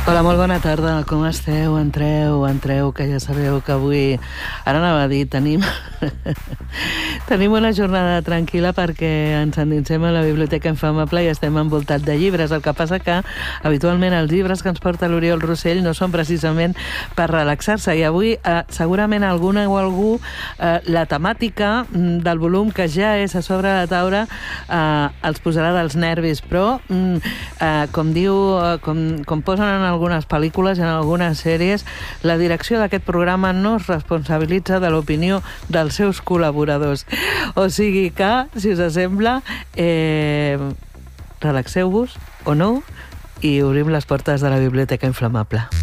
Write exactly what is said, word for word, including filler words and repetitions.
Hola, molt bona tarda. Com esteu? Entreu, entreu, que ja sabeu que avui... Ara anava a dir, tenim... tenim una jornada tranquil·la perquè ens endinsem a la Biblioteca Inflamable i estem envoltats de llibres. El que passa que, habitualment, els llibres que ens porta l'Oriol Rossell no són precisament per relaxar-se. I avui, eh, segurament, alguna o algú, eh, la temàtica del volum que ja és a sobre la taula eh, els posarà dels nervis. Però, eh, com diu, eh, com, com posen en algunes pel·lícules, en algunes sèries, la direcció d'aquest programa no es responsabilitza de l'opinió dels seus col·laboradors. O sigui que, si us sembla, eh, relaxeu-vos o no i obrim les portes de la Biblioteca Inflamable.